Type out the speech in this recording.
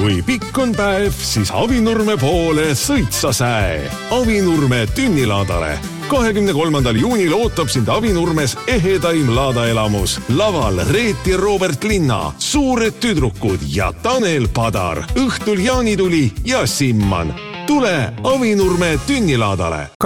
Kui pikk on päev, siis Avinurme poole sõitsa säe. Avinurme tünnilaadale. 23. juunil ootab sind Avinurmes ehedaim laadaelamus. Laval Reet ja Robert Linna, Suured tüdrukud ja Tanel Padar. Õhtul Jaanituli ja Simman. Tule Avinurme tünnilaadale.